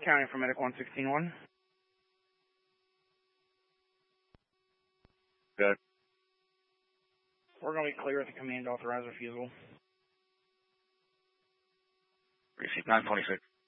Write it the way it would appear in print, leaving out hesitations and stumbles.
County for Medic 116-1. Good. We're going to be clear with the command authorized refusal. Receipt 926.